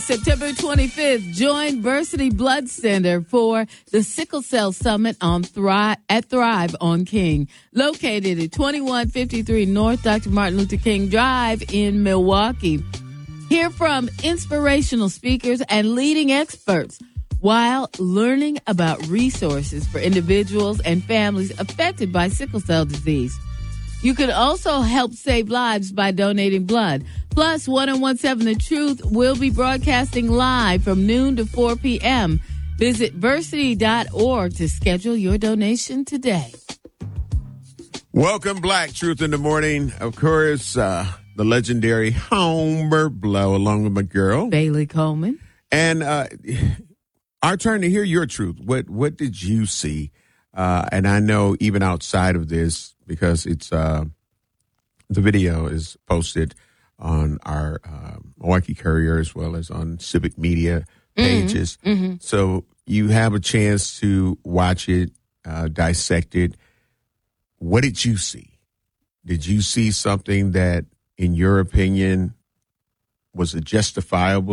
September 25th, join Versity Blood Center for the Sickle Cell Summit on at Thrive on King, located at 2153 North Dr. Martin Luther King Drive in Milwaukee. Hear from inspirational speakers and leading experts while learning about resources for individuals and families affected by sickle cell disease. You can also help save lives by donating blood. Plus, 1017 The Truth will be broadcasting live from noon to 4 p.m. Visit versity.org to schedule your donation today. Welcome, Black Truth in the Morning. Of course, the legendary Homer Blow, along with my girl, Bailey Coleman. And our turn to hear your truth. What did you see? And I know even outside of this, because it's the video is posted on our Milwaukee Courier as well as on civic media pages. Mm-hmm. So you have a chance to watch it, dissect it. What did you see? Did you see something that, in your opinion, was a justifiable